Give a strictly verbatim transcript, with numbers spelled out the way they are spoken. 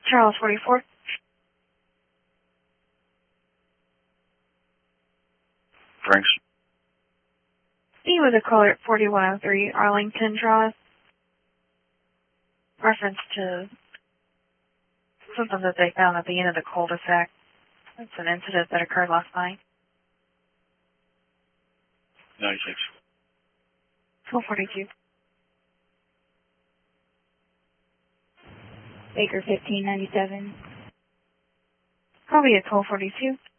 Charles forty-four. Drinks. E was a caller at forty-one oh three Arlington Drive. Reference to something that they found at the end of the cul-de-sac. It's an incident that occurred last night. ninety-six. twelve forty-two. Baker fifteen ninety-seven. Probably at twelve forty-two.